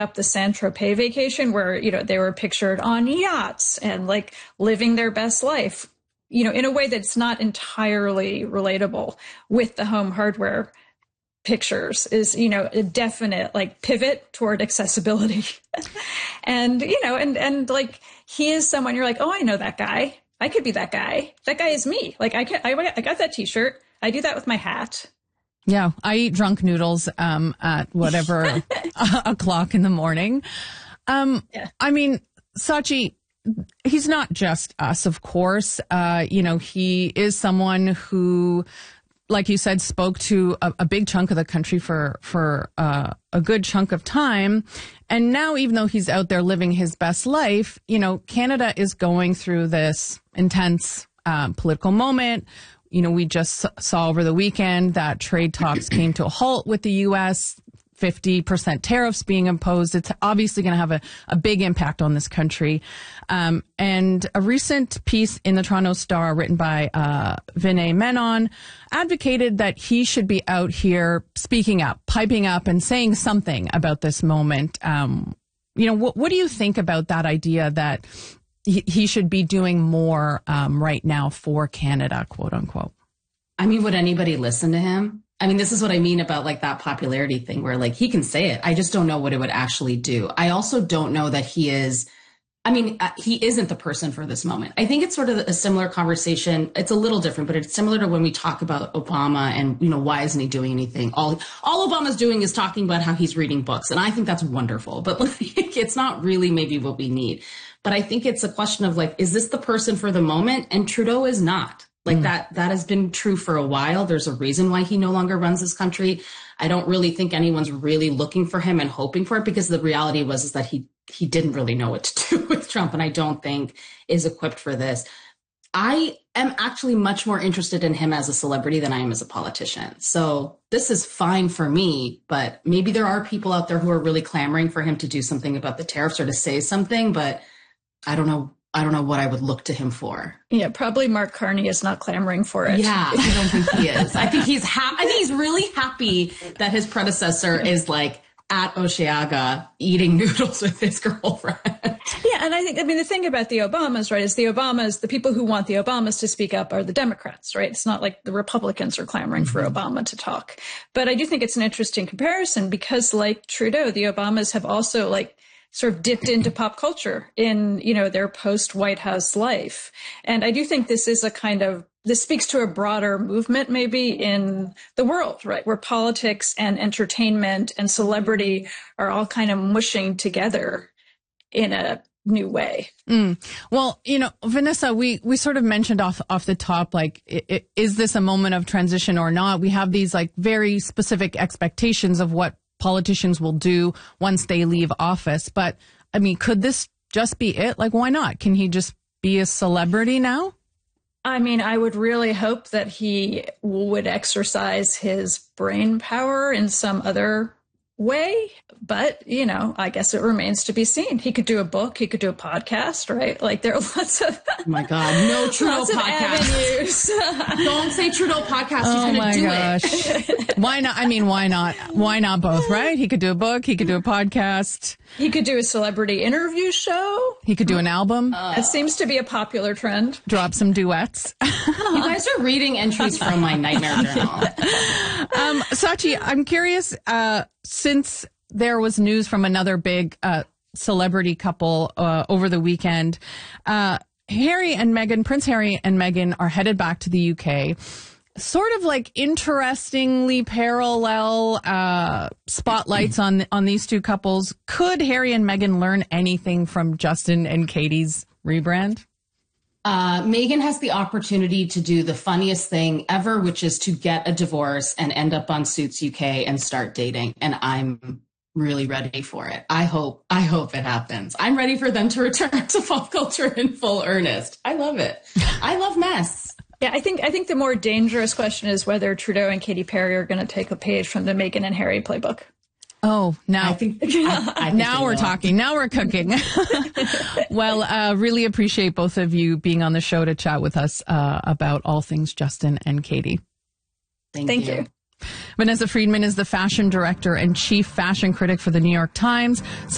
up the Saint-Tropez vacation where, they were pictured on yachts and like living their best life, in a way that's not entirely relatable with the home hardware pictures is, a definite like pivot toward accessibility. And, and like he is someone you're like, oh, I know that guy. I could be that guy. That guy is me. Like I got that t-shirt. I do that with my hat. Yeah, I eat drunk noodles at whatever o'clock in the morning. I mean, Sachi, he's not just us, of course. He is someone who, like you said, spoke to a big chunk of the country for a good chunk of time. And now, even though he's out there living his best life, Canada is going through this intense political moment. We just saw over the weekend that trade talks came to a halt with the U.S., 50% tariffs being imposed. It's obviously going to have a big impact on this country. And a recent piece in the Toronto Star written by Vinay Menon advocated that he should be out here speaking up, piping up and saying something about this moment. What do you think about that idea that he should be doing more right now for Canada, quote unquote? I mean, would anybody listen to him? I mean, this is what I mean about like that popularity thing where like he can say it. I just don't know what it would actually do. I also don't know that he isn't the person for this moment. I think it's sort of a similar conversation. It's a little different, but it's similar to when we talk about Obama and, why isn't he doing anything? All Obama's doing is talking about how he's reading books. And I think that's wonderful, but like, it's not really maybe what we need. But I think it's a question of like, is this the person for the moment? And Trudeau is not. Like that has been true for a while. There's a reason why he no longer runs this country. I don't really think anyone's really looking for him and hoping for it because the reality is that he didn't really know what to do with Trump and I don't think is equipped for this. I am actually much more interested in him as a celebrity than I am as a politician. So this is fine for me, but maybe there are people out there who are really clamoring for him to do something about the tariffs or to say something, but I don't know what I would look to him for. Yeah, probably Mark Carney is not clamoring for it. Yeah, I don't think he is. I think he's I think he's really happy that his predecessor is like at Osheaga eating noodles with his girlfriend. Yeah, and the thing about the Obamas, right, is the people who want the Obamas to speak up are the Democrats, right? It's not like the Republicans are clamoring for Obama to talk. But I do think it's an interesting comparison because like Trudeau, the Obamas have also like sort of dipped into pop culture in, their post-White House life. And I do think this speaks to a broader movement maybe in the world, right? Where politics and entertainment and celebrity are all kind of mushing together in a new way. Well, Vanessa, we sort of mentioned off the top, like, is this a moment of transition or not? We have these like very specific expectations of what politicians will do once they leave office. But I mean, could this just be it? Like, why not? Can he just be a celebrity now? I mean, I would really hope that he would exercise his brain power in some other way. But, I guess it remains to be seen. He could do a book. He could do a podcast, right? Like there are lots of... Oh my God, no Trudeau podcast. Don't say Trudeau podcast. He's going to do it. Why not? I mean, why not? Why not both, right? He could do a book. He could do a podcast. He could do a celebrity interview show. He could do an album. It seems to be a popular trend. Drop some duets. You guys are reading entries from my nightmare journal. Sachi, I'm curious, since there was news from another big celebrity couple over the weekend, Prince Harry and Meghan are headed back to the UK. Sort of like interestingly parallel spotlights on these two couples. Could Harry and Meghan learn anything from Justin and Katie's rebrand? Meghan has the opportunity to do the funniest thing ever, which is to get a divorce and end up on Suits UK and start dating. And I'm really ready for it. I hope it happens. I'm ready for them to return to pop culture in full earnest. I love it. I love mess. Yeah, I think the more dangerous question is whether Trudeau and Katy Perry are going to take a page from the Meghan and Harry playbook. Oh, now I think now we're talking. Now we're cooking. Well, really appreciate both of you being on the show to chat with us about all things Justin and Katie. Thank you. Vanessa Friedman is the fashion director and chief fashion critic for the New York Times.